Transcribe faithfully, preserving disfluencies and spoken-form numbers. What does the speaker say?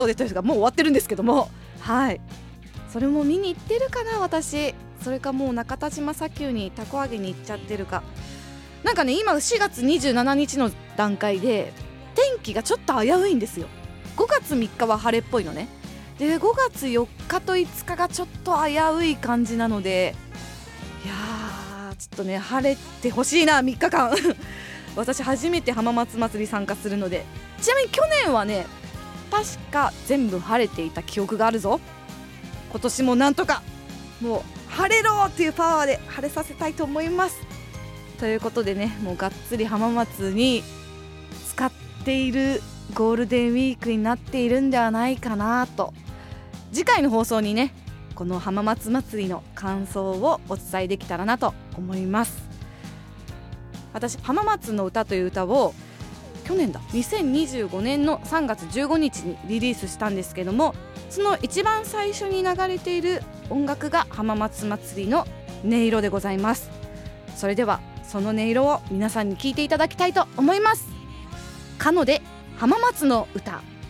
でというかもう終わってるんですけども、はい、それも見に行ってるかな私。それかもう中田島砂丘にたこ揚げに行っちゃってるか。なんかね今しがつにじゅうしちにちの段階で天気がちょっと危ういんですよ。ごがつみっかは晴れっぽいのね。でごがつよっかといつかがちょっと危うい感じなので、いやーちょっとね晴れてほしいなみっかかん私初めて浜松祭り参加するので。ちなみに去年はね確か全部晴れていた記憶があるぞ。今年もなんとかもう晴れろっていうパワーで晴れさせたいと思います。ということでね、もうがっつり浜松に使っているゴールデンウィークになっているんではないかなと。次回の放送にねこの浜松祭りの感想をお伝えできたらなと思います。私浜松の歌という歌を去年だにせんにじゅうごねんのさんがつじゅうごにちにリリースしたんですけども、その一番最初に流れている音楽が浜松祭りの音色でございます。それではその音色を皆さんに聴いていただきたいと思います。かので浜松の歌。